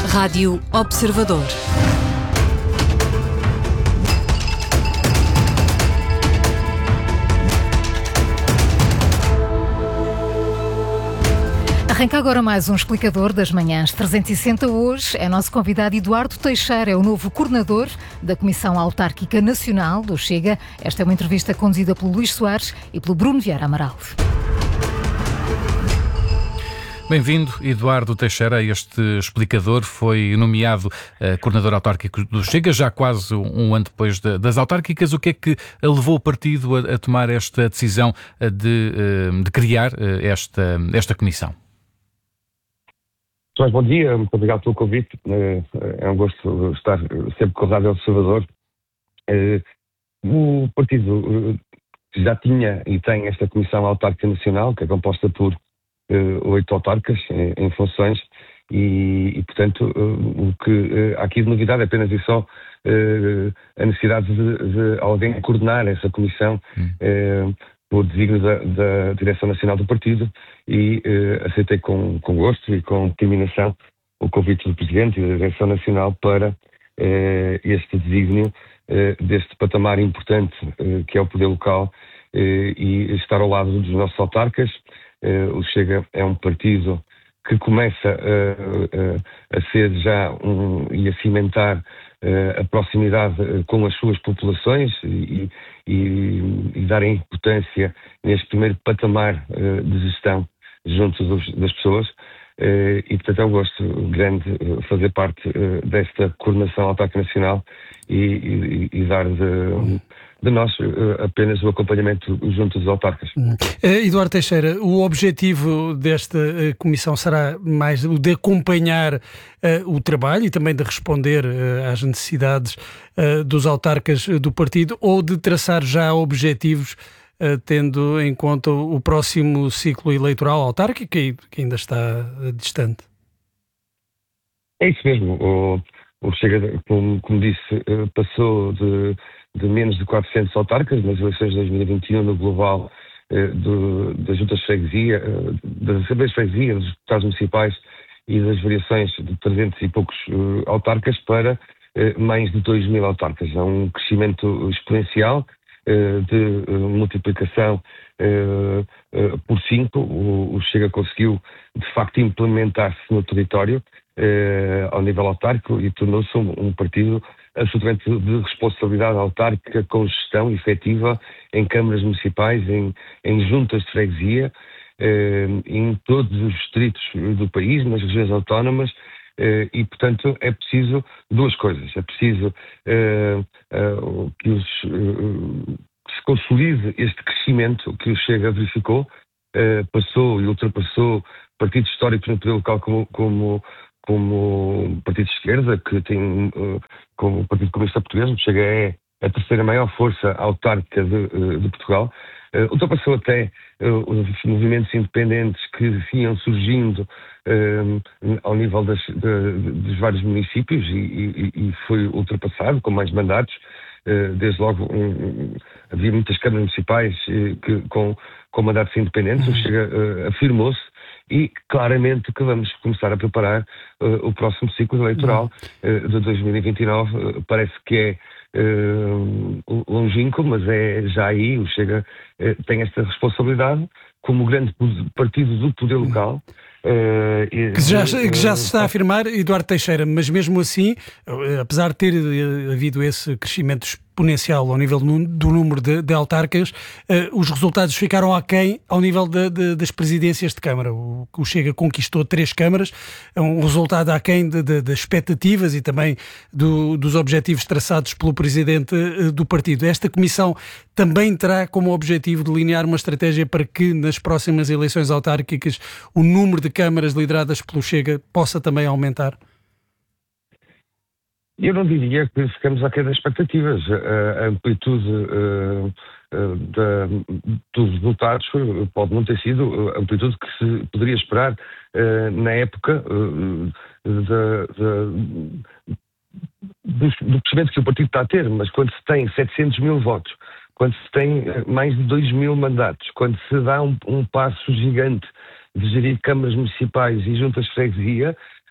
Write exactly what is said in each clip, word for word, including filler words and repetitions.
Rádio Observador. Arranca agora mais um explicador das manhãs trezentos e sessenta. Hoje é nosso convidado Eduardo Teixeira, é o novo coordenador da Comissão Autárquica Nacional do Chega. Esta é uma entrevista conduzida pelo Luís Soares e pelo Bruno Vieira Amaral. Bem-vindo, Eduardo Teixeira. Este explicador foi nomeado uh, coordenador autárquico do Chega, já quase um ano depois de, das autárquicas. O que é que levou o partido a, a tomar esta decisão de, uh, de criar uh, esta, esta comissão? Mas bom dia, muito obrigado pelo convite. É um gosto estar sempre com a Rádio Observador. O partido já tinha e tem esta Comissão Autárquica Nacional, que é composta por oito autarcas em funções e, e portanto, o que há aqui de novidade é apenas e só a necessidade de, de alguém coordenar essa comissão hum. por desígnio da, da Direção Nacional do Partido e eh, aceitei com, com gosto e com determinação o convite do Presidente e da Direção Nacional para eh, este desígnio eh, deste patamar importante eh, que é o poder local eh, e estar ao lado dos nossos autarcas. Eh, o Chega é um partido que começa a, a, a ser já um, e a cimentar a proximidade com as suas populações e, e, e dar importância neste primeiro patamar de gestão junto dos, das pessoas e, portanto, é um gosto grande fazer parte desta coordenação autárquica nacional e, e, e dar de, de nós apenas o acompanhamento junto dos autarcas. Eduardo Teixeira, o objetivo desta comissão será mais o de acompanhar uh, o trabalho e também de responder uh, às necessidades uh, dos autarcas do partido ou de traçar já objetivos uh, tendo em conta o próximo ciclo eleitoral autárquico que, que ainda está uh, distante? É isso mesmo. O, o Chega, como, como disse, uh, passou de de menos de quatrocentos autarcas nas eleições de dois mil e vinte e um no global eh, do, das juntas de freguesia, eh, das assembleias de freguesia, dos deputados municipais e das variações de trezentos e poucos eh, autarcas para eh, mais de dois mil autarcas. É um crescimento exponencial eh, de eh, multiplicação eh, eh, por cinco. O, o Chega conseguiu, de facto, implementar-se no território eh, ao nível autárquico e tornou-se um, um partido absolutamente de responsabilidade autárquica, com gestão efetiva em câmaras municipais, em, em juntas de freguesia, eh, em todos os distritos do país, nas regiões autónomas, eh, e, portanto, é preciso duas coisas. É preciso eh, eh, que, os, eh, que se consolide este crescimento que o Chega verificou, eh, passou e ultrapassou partidos históricos no poder local como... como como partido de esquerda, que tem como o Partido Comunista Português, o Chega é a terceira maior força autárquica de, de Portugal, uh, ultrapassou até uh, os movimentos independentes que vinham surgindo uh, ao nível das, de, dos vários municípios e, e, e foi ultrapassado com mais mandatos. Uh, desde logo um, um, havia muitas câmaras municipais uh, que, com, com mandatos independentes, o Chega uh, afirmou-se. E claramente que vamos começar a preparar uh, o próximo ciclo eleitoral uh, de dois mil e vinte e nove. Uh, parece que é uh, longínquo, mas é já aí. O Chega uh, tem esta responsabilidade como grande partido do poder local. Uh, que, já, que já se está a afirmar, Eduardo Teixeira, mas mesmo assim, apesar de ter havido esse crescimento exponencial ao nível do número de, de autarcas, uh, os resultados ficaram aquém ao nível de, de, das presidências de Câmara. O, o Chega conquistou três câmaras, é um resultado aquém de, de, das expectativas e também do, dos objetivos traçados pelo Presidente uh, do partido. Esta comissão também terá como objetivo delinear uma estratégia para que nas próximas eleições autárquicas o número de câmaras lideradas pelo Chega possa também aumentar? Eu não diria que ficamos aquém das expectativas. A, a amplitude uh, uh, da, dos resultados pode não ter sido a amplitude que se poderia esperar uh, na época uh, da, da, do, do crescimento que o partido está a ter, mas quando se tem setecentos mil votos, quando se tem mais de dois mil mandatos, quando se dá um, um passo gigante de gerir câmaras municipais e juntas de freguesia,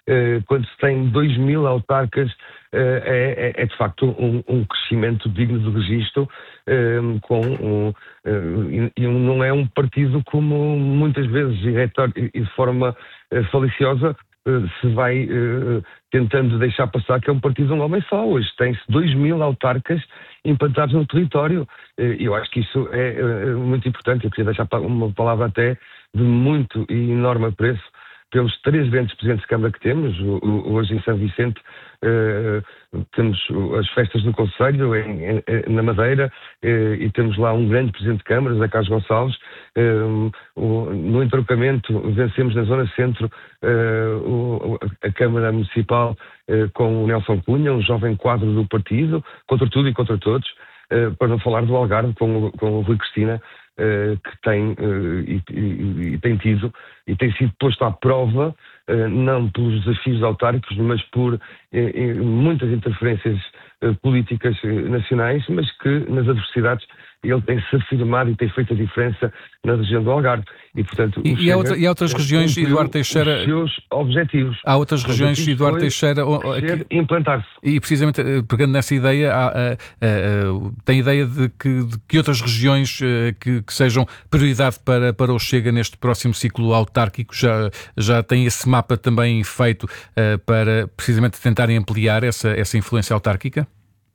quando se tem dois mil autarcas, é, é, é de facto um, um crescimento digno de registro, com um, e não é um partido como muitas vezes e de forma faliciosa se vai tentando deixar passar que é um partido de um homem só. Hoje tem-se dois mil autarcas implantados no território. Eu acho que isso é muito importante. Eu queria deixar uma palavra até de muito e enorme apreço pelos três grandes presidentes de Câmara que temos. Hoje em São Vicente uh, temos as festas do Conselho em, em, na Madeira uh, e temos lá um grande presidente de Câmara, José Carlos Gonçalves. Uh, o, no entroncamento vencemos na Zona Centro uh, o, a Câmara Municipal uh, com o Nelson Cunha, um jovem quadro do partido, contra tudo e contra todos. Uh, para não falar do Algarve com, com o Rui Cristina, Uh, que tem, uh, e, e, e tem tido e tem sido posto à prova, uh, não pelos desafios autárquicos, mas por uh, muitas interferências uh, políticas uh, nacionais, mas que nas adversidades ele tem-se afirmado e tem feito a diferença na região do Algarve. E, portanto, e, e, há, outra, e há outras regiões, Eduardo Teixeira... Os seus objetivos. Há outras regiões, Eduardo Teixeira... Que, implantar-se. E, precisamente, pegando nessa ideia, há, há, há, tem ideia de que, de que outras regiões que, que sejam prioridade para, para o Chega neste próximo ciclo autárquico já, já tem esse mapa também feito para, precisamente, tentarem ampliar essa, essa influência autárquica?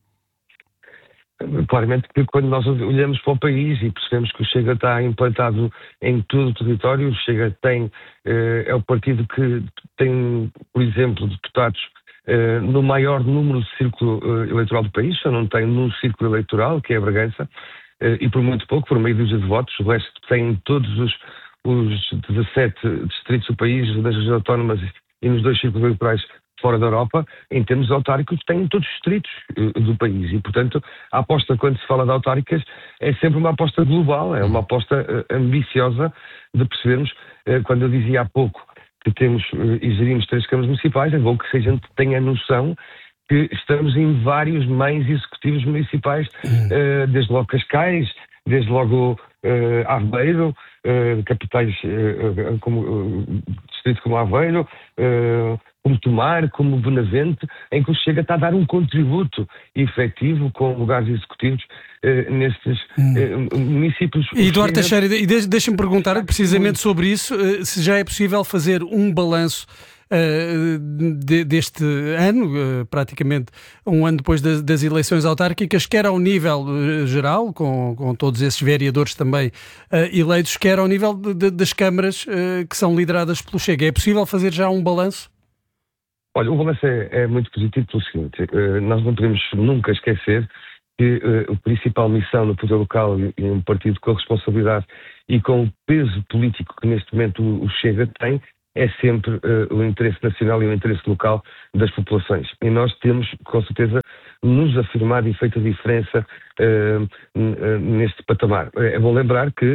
Claramente que quando nós olhamos para o país e percebemos que o Chega está implantado em todo o território, o Chega tem, é o partido que tem, por exemplo, deputados no maior número de círculo eleitoral do país, só não tem num círculo eleitoral, que é a Bragança, e por muito pouco, por meio dúzia de votos. O resto tem todos os, os dezassete distritos do país, das regiões autónomas e nos dois círculos eleitorais fora da Europa. Em termos autárquicos, têm todos os distritos uh, do país. E, portanto, a aposta, quando se fala de autárquicas, é sempre uma aposta global, é uma aposta uh, ambiciosa de percebermos, uh, quando eu dizia há pouco que temos uh, e gerimos três câmaras municipais, é bom que a gente tenha noção que estamos em vários meios executivos municipais, uh, desde logo Cascais, desde logo uh, Aveiro, uh, capitais uh, como uh, distrito como Aveiro, uh, como Tomar, como Benavente, em que o Chega está a dar um contributo efetivo com lugares executivos uh, nestes uh, municípios. E Eduardo Teixeira, e deixa-me perguntar precisamente sobre isso, uh, se já é possível fazer um balanço Uh, de, deste ano, uh, praticamente um ano depois das, das eleições autárquicas, quer ao nível uh, geral, com, com todos esses vereadores também uh, eleitos, quer ao nível de, de, das câmaras uh, que são lideradas pelo Chega. É possível fazer já um balanço? Olha, o balanço é, é muito positivo pelo seguinte, uh, nós não podemos nunca esquecer que uh, a principal missão no poder local e um partido com a responsabilidade e com o peso político que neste momento o, o Chega tem, é sempre uh, o interesse nacional e o interesse local das populações. E nós temos, com certeza, nos afirmado e feito a diferença uh, uh, neste patamar. É bom lembrar que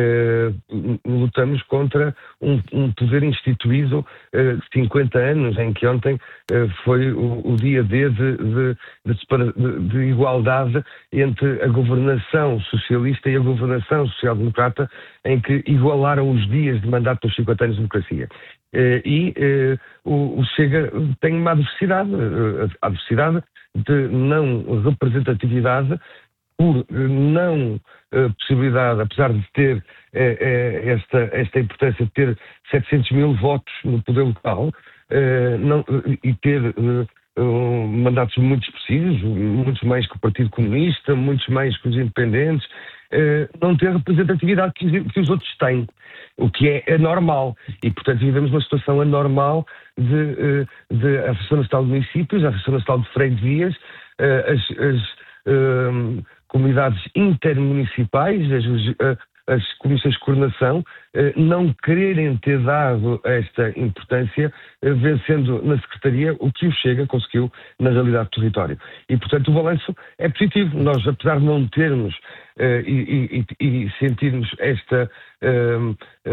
uh, lutamos contra um, um poder instituído uh, cinquenta anos, em que ontem uh, foi o, o dia D de, de, de, de igualdade entre a governação socialista e a governação social-democrata, em que igualaram os dias de mandato dos cinquenta anos de democracia. Uh, e uh, o, o Chega tem uma adversidade, uh, a adversidade de não representatividade, por não uh, possibilidade, apesar de ter uh, uh, esta, esta importância de ter setecentos mil votos no poder local uh, não, uh, e ter uh, uh, mandatos muito expressivos, muitos mais que o Partido Comunista, muitos mais que os independentes, uh, não ter representatividade que, que os outros têm, o que é anormal. E, portanto, vivemos uma situação anormal de, uh, de Associação Nacional de Municípios, a Associação Nacional de Freguesias, uh, as, as uh, comunidades intermunicipais, as, uh, as comissões de coordenação, uh, não quererem ter dado esta importância, uh, vencendo na Secretaria o que o Chega conseguiu na realidade do território. E, portanto, o balanço é positivo. Nós, apesar de não termos uh, e, e, e sentirmos esta uh,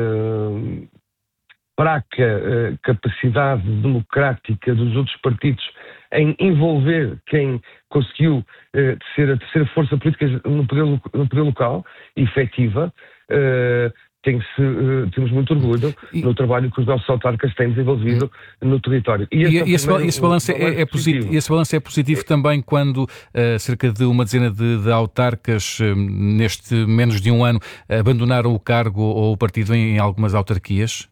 uh, fraca uh, capacidade democrática dos outros partidos em envolver quem conseguiu uh, ser a terceira força política no poder, no poder local, efetiva, uh, tem que se, uh, temos muito orgulho e... no trabalho que os nossos autarcas têm desenvolvido e... no território. E, e, esse, primeiro, esse balanço um, é, é positivo. E esse balanço é positivo é. também quando uh, cerca de uma dezena de, de autarcas, uh, neste menos de um ano, abandonaram o cargo ou o partido em, em algumas autarquias?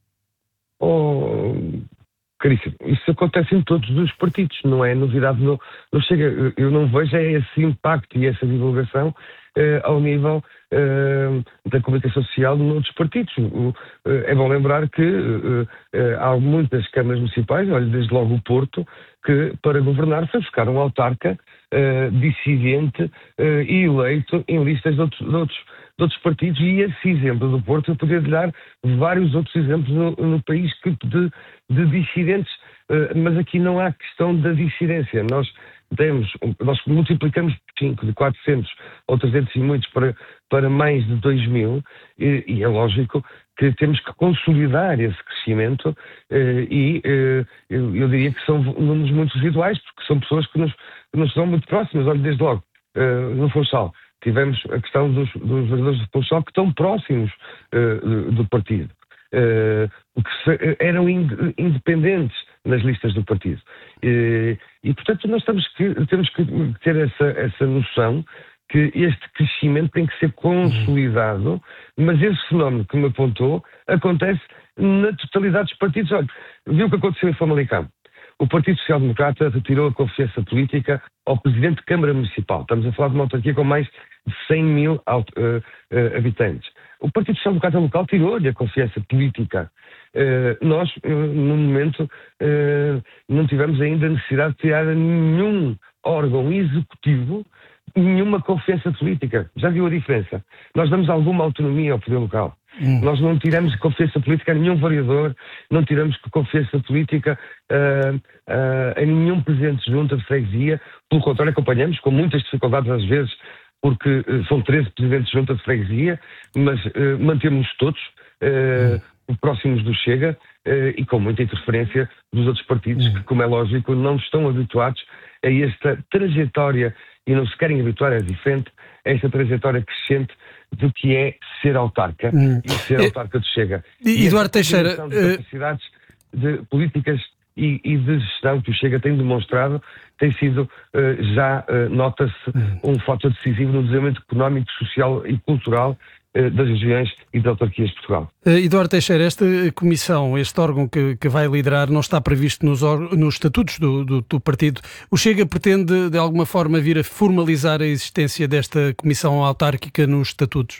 Oh, caríssimo, isso acontece em todos os partidos, não é novidade, não, não chega, eu não vejo esse impacto e essa divulgação eh, ao nível eh, da comunicação social noutros partidos. O, eh, é bom lembrar que eh, há muitas câmaras municipais, olha, desde logo o Porto, que para governar foi buscar um autarca eh, dissidente eh, e eleito em listas de outros, de outros de outros partidos, e esse exemplo do Porto eu poderia dar vários outros exemplos no, no país que de, de dissidentes, uh, mas aqui não há questão da dissidência. Nós temos, nós multiplicamos cinco, de quatrocentos ou trezentos e muitos para, para mais de dois mil, e, e é lógico que temos que consolidar esse crescimento uh, e uh, eu, eu diria que são números muito residuais, porque são pessoas que nos, que nos são muito próximas. Olha, desde logo, uh, no Funchal, tivemos a questão dos, dos vereadores de Funchal que estão próximos uh, do, do partido, uh, que se, eram ind, independentes nas listas do partido. Uh, e, portanto, nós temos que, temos que ter essa, essa noção que este crescimento tem que ser consolidado, mas esse fenómeno que me apontou acontece na totalidade dos partidos. Olha, viu o que aconteceu em Famalicão? O Partido Social Democrata retirou a confiança política ao Presidente de Câmara Municipal. Estamos a falar de uma autarquia com mais de cem mil uh, uh, habitantes. O Partido Social Democrata local tirou-lhe a confiança política. Uh, nós, uh, no momento, uh, não tivemos ainda necessidade de tirar a nenhum órgão executivo nenhuma confiança política. Já viu a diferença? Nós damos alguma autonomia ao poder local. Hum. Nós não tiramos confiança política a nenhum vereador, não tiramos confiança política uh, uh, a nenhum presidente de junta de freguesia. Pelo contrário, acompanhamos com muitas dificuldades às vezes, porque uh, são treze presidentes de junta de freguesia, mas uh, mantemos todos uh, hum. próximos do Chega uh, e com muita interferência dos outros partidos, hum. que, como é lógico, não estão habituados a esta trajetória e não se querem habituar, é diferente, a esta trajetória crescente do que é ser autarca hum. e ser autarca do Chega. E, Eduardo Teixeira, de capacidades de políticas e, e de gestão que o Chega tem demonstrado tem sido, uh, já uh, nota-se hum. um fator decisivo no desenvolvimento económico, social e cultural uh, das regiões e das autarquias de Portugal. Uh, Eduardo Teixeira, esta comissão, este órgão que, que vai liderar, não está previsto nos, nos estatutos do, do, do partido. O Chega pretende, de alguma forma, vir a formalizar a existência desta comissão autárquica nos estatutos?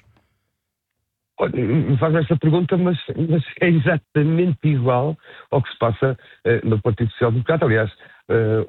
Olha, me faz esta pergunta, mas, mas é exatamente igual ao que se passa uh, no Partido Social Democrata. Aliás, uh,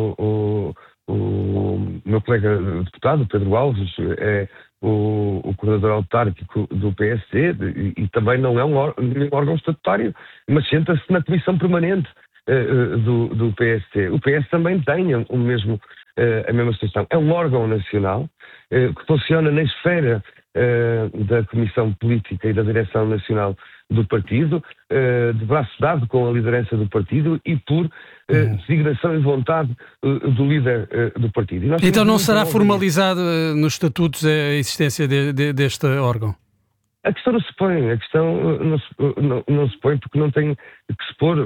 o, o, o meu colega deputado, Pedro Alves, é o, o coordenador autárquico do P S D e, e também não é um órgão estatutário, mas senta-se na comissão permanente uh, do, do P S D. O P S também tem o mesmo, uh, a mesma situação. É um órgão nacional uh, que funciona na esfera uh, da Comissão Política e da Direção Nacional do partido, uh, de braço dado com a liderança do partido e por uh, designação e vontade uh, do líder uh, do partido. Então não será formalizado uh, nos estatutos a existência de, de, deste órgão? A questão não se põe, a questão não se, não, não se põe porque não tem que se pôr.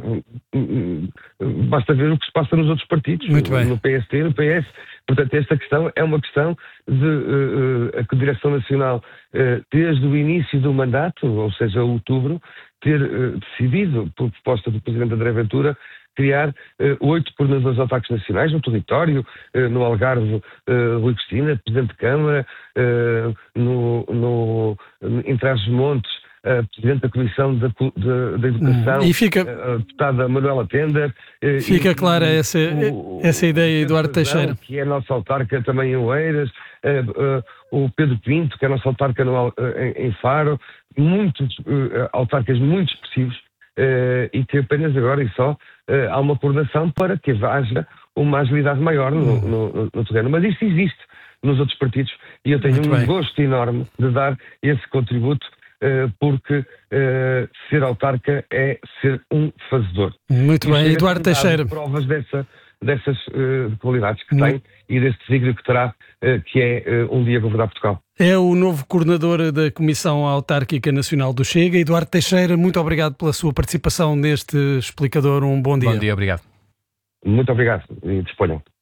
Basta ver o que se passa nos outros partidos, Muito bem. no P S D, no P S. Portanto, esta questão é uma questão de uh, a Direção Nacional, uh, desde o início do mandato, ou seja, outubro, ter uh, decidido, por proposta do Presidente André Ventura, criar oito uh, coordenadores autarcas nacionais no território, uh, no Algarve, uh, Rui Cristina, Presidente de Câmara, uh, no, no, em Trás-os-Montes, uh, Presidente da Comissão da, da, da Educação, e fica, uh, a deputada Manuela Tender. Uh, fica e, clara essa, o, essa ideia, Eduardo Teixeira. Que é a nossa autarca também em Oeiras, uh, uh, o Pedro Pinto, que é a nossa autarca no, uh, em, em Faro, muitos uh, autarcas muito expressivos. Uh, e que apenas agora e só uh, há uma coordenação para que haja uma agilidade maior no, no, no terreno. Mas isso existe nos outros partidos e eu tenho Muito um bem. gosto enorme de dar esse contributo uh, porque uh, ser autarca é ser um fazedor. Muito e bem, Eduardo Teixeira. Provas dessa, dessas uh, qualidades que tem e desse desígnio que terá, uh, que é uh, um dia governar Portugal. É o novo coordenador da Comissão Autárquica Nacional do Chega, Eduardo Teixeira. Muito obrigado pela sua participação neste explicador. Um bom dia. Bom dia, obrigado. Muito obrigado e disponham.